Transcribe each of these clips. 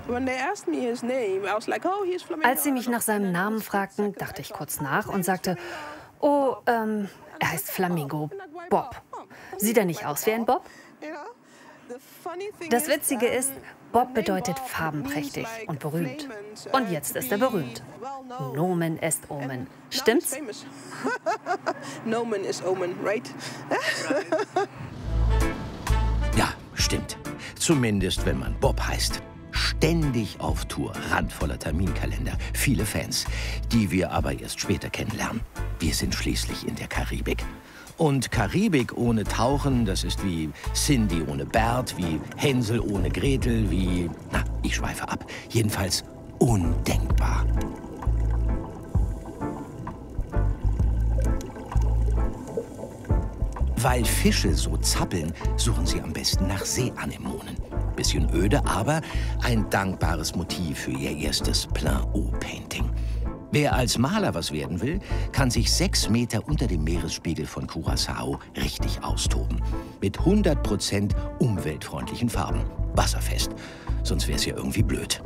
Als sie mich nach seinem Namen fragten, dachte ich kurz nach und sagte, oh, er heißt Flamingo Bob. Sieht er nicht aus wie ein Bob? Das Witzige ist, Bob bedeutet farbenprächtig und berühmt. Und jetzt ist er berühmt. Nomen est Omen. Stimmt's? Nomen is omen, right? Ja, stimmt. Zumindest, wenn man Bob heißt. Ständig auf Tour, randvoller Terminkalender, viele Fans, die wir aber erst später kennenlernen. Wir sind schließlich in der Karibik. Und Karibik ohne Tauchen, das ist wie Cindy ohne Bert, wie Hänsel ohne Gretel, wie... Na, ich schweife ab. Jedenfalls undenkbar. Weil Fische so zappeln, suchen sie am besten nach Seeanemonen. Bisschen öde, aber ein dankbares Motiv für ihr erstes Plein-Eau-Painting. Wer als Maler was werden will, kann sich 6 Meter unter dem Meeresspiegel von Curaçao richtig austoben. Mit 100% umweltfreundlichen Farben. Wasserfest. Sonst wäre es ja irgendwie blöd.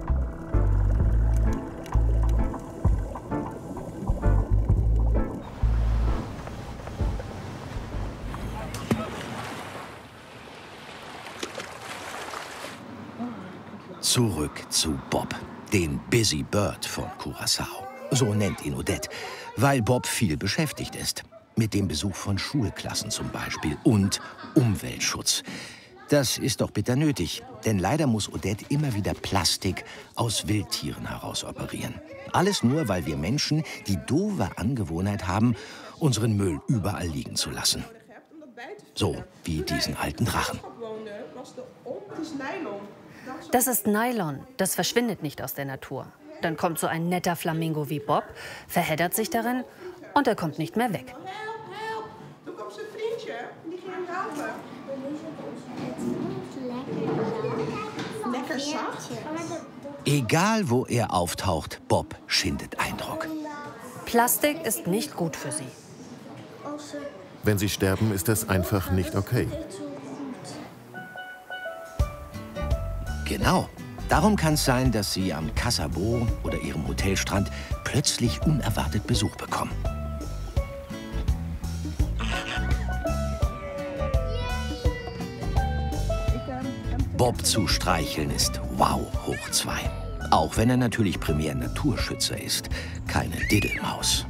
Zurück zu Bob, den Busy Bird von Curaçao. So nennt ihn Odette, weil Bob viel beschäftigt ist. Mit dem Besuch von Schulklassen zum Beispiel und Umweltschutz. Das ist doch bitter nötig, denn leider muss Odette immer wieder Plastik aus Wildtieren heraus operieren. Alles nur, weil wir Menschen die doofe Angewohnheit haben, unseren Müll überall liegen zu lassen. So wie diesen alten Drachen. Das ist Nylon. Das verschwindet nicht aus der Natur. Dann kommt so ein netter Flamingo wie Bob, verheddert sich darin und er kommt nicht mehr weg. Egal, wo er auftaucht, Bob schindet Eindruck. Plastik ist nicht gut für sie. Wenn sie sterben, ist das einfach nicht okay. Genau. Darum kann es sein, dass sie am Casabo oder ihrem Hotelstrand plötzlich unerwartet Besuch bekommen. Bob zu streicheln ist wow hoch 2. Auch wenn er natürlich primär Naturschützer ist, keine Diddelmaus.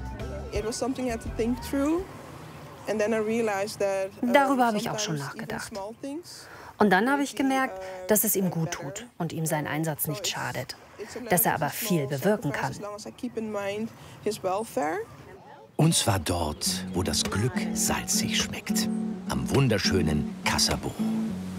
Darüber habe ich auch schon nachgedacht. Und dann habe ich gemerkt, dass es ihm gut tut und ihm sein Einsatz nicht schadet. Dass er aber viel bewirken kann. Und zwar dort, wo das Glück salzig schmeckt. Am wunderschönen Casabo.